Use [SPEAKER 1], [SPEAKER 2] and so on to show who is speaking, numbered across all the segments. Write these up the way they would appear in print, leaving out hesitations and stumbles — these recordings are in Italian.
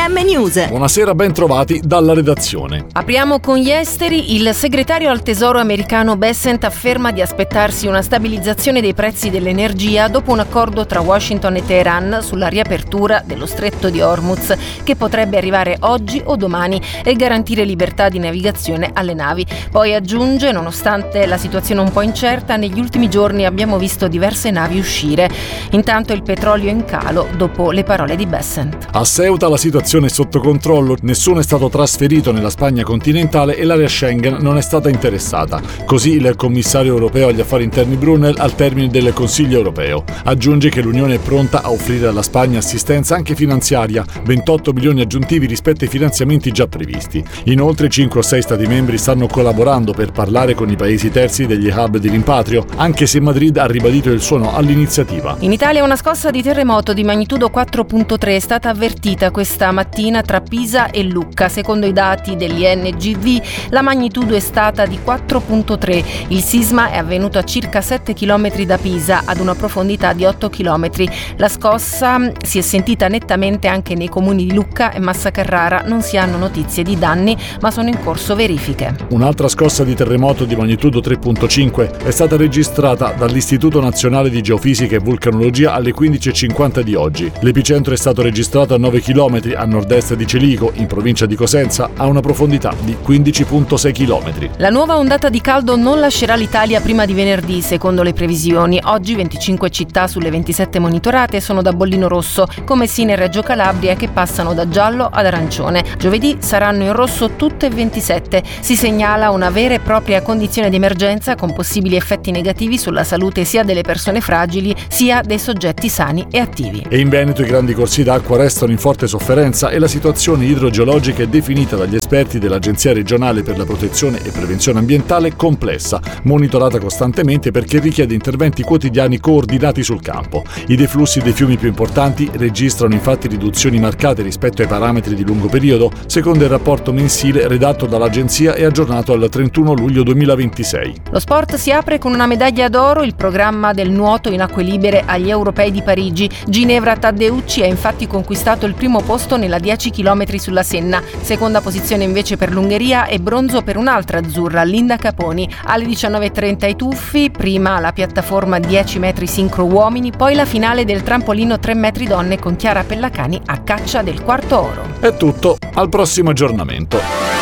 [SPEAKER 1] FM News.
[SPEAKER 2] Buonasera, ben trovati dalla redazione.
[SPEAKER 3] Apriamo con gli esteri. Il segretario al Tesoro americano Bessent afferma di aspettarsi una stabilizzazione dei prezzi dell'energia dopo un accordo tra Washington e Teheran sulla riapertura dello stretto di Hormuz, che potrebbe arrivare oggi o domani e garantire libertà di navigazione alle navi. Poi aggiunge, nonostante la situazione un po' incerta, negli ultimi giorni abbiamo visto diverse navi uscire. Intanto il petrolio è in calo dopo le parole di Bessent.
[SPEAKER 2] A Ceuta la situazione è sotto controllo, nessuno è stato trasferito nella Spagna continentale e l'area Schengen non è stata interessata. Così il commissario europeo agli affari interni Brunel al termine del Consiglio europeo. Aggiunge che l'Unione è pronta a offrire alla Spagna assistenza anche finanziaria, 28 milioni aggiuntivi rispetto ai finanziamenti già previsti. Inoltre 5 o 6 Stati membri stanno collaborando per parlare con i paesi terzi degli hub di rimpatrio, anche se Madrid ha ribadito il suo no all'iniziativa.
[SPEAKER 3] In Italia una scossa di terremoto di magnitudo 4.3 è stata avvertita questa mattina tra Pisa e Lucca. Secondo i dati dell'INGV la magnitudo è stata di 4.3. Il sisma è avvenuto a circa 7 km da Pisa, ad una profondità di 8 km. La scossa si è sentita nettamente anche nei comuni di Lucca e Massa Carrara. Non si hanno notizie di danni, ma sono in corso verifiche.
[SPEAKER 2] Un'altra scossa di terremoto di magnitudo 3.5 è stata registrata dall'Istituto Nazionale di Geofisica e Vulcanologia alle 15:50 di oggi. L'epicentro è stato registrato a 9 km a nord-est di Celico, in provincia di Cosenza, a una profondità di 15,6 km.
[SPEAKER 3] La nuova ondata di caldo non lascerà l'Italia prima di venerdì, secondo le previsioni. Oggi 25 città sulle 27 monitorate sono da bollino rosso, come Sina e Reggio Calabria, che passano da giallo ad arancione. Giovedì saranno in rosso tutte e 27. Si segnala una vera e propria condizione di emergenza con possibili effetti negativi sulla salute sia delle persone fragili sia dei soggetti sani e attivi.
[SPEAKER 2] E in Veneto i grandi corsi d'acqua restano in forte sofferenza e la situazione idrogeologica è definita dagli esperti dell'Agenzia regionale per la protezione e prevenzione ambientale complessa, monitorata costantemente perché richiede interventi quotidiani coordinati sul campo. I deflussi dei fiumi più importanti registrano infatti riduzioni marcate rispetto ai parametri di lungo periodo, secondo il rapporto mensile redatto dall'agenzia e aggiornato al 31 luglio 2026.
[SPEAKER 3] Lo sport si apre con una medaglia d'oro, il programma del nuoto in acque libere agli Europei di Parigi. Ginevra Taddeucci ha infatti conquistato il primo posto nella 10 km sulla Senna, seconda posizione invece per l'Ungheria e bronzo per un'altra azzurra, Linda Caponi. Alle 19:30 i tuffi, prima la piattaforma 10 metri sincro uomini, poi la finale del trampolino 3 metri donne con Chiara Pellacani a caccia del quarto oro.
[SPEAKER 2] È tutto, al prossimo aggiornamento.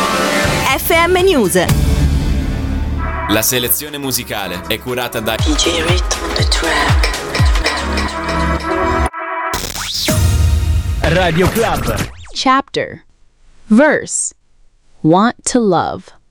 [SPEAKER 1] FM News.
[SPEAKER 4] La selezione musicale è curata da
[SPEAKER 5] DJ Rhythm on the track.
[SPEAKER 6] Radio Club.
[SPEAKER 7] Chapter. Verse. Want to love.